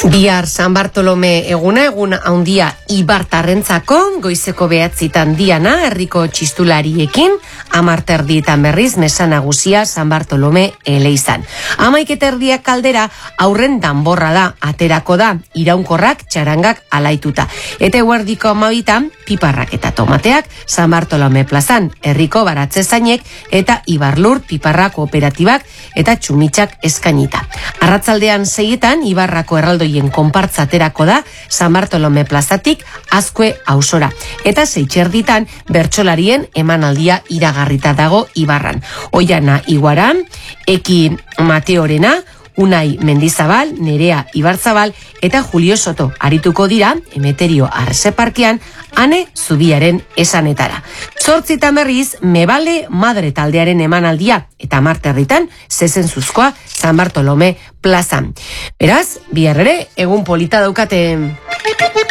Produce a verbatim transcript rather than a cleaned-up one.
Bihar San Bartolome eguna, egun handia ibartarrentzako, goizeko behatzitan diana, herriko txistulariekin, amarterdietan berriz, mesa nagusia San Bartolome eleizan. Amaiketerdiak kaldera, aurren danborra da, aterako da, iraunkorrak, txarangak alaituta. Eta eguerdiko amabitan, piparrak eta tomateak, San Bartolome plazan, herriko baratze zainek, eta Ibarlur piparra kooperatibak, eta txumitxak eskainita. Arratzaldean seietan, Ibarrako erraldoien konpartzaterako da San Bartolome plazatik Azkue auzora. Eta seitxerditan bertsolarien emanaldia iragarrita dago Ibarran. Oiana Iguaran, Eki Mateorena, Unai Mendizabal, Nerea Ibarzabal eta Julio Soto arituko dira Emeterio Arrese Parkean Ane Zubiaren esanetara. Zortzitan berriz, Mebale Madre taldearen emanaldia eta marterritan zezenzuzkoa San Bartolome plazan. Beraz, bihar ere, egun polita daukate.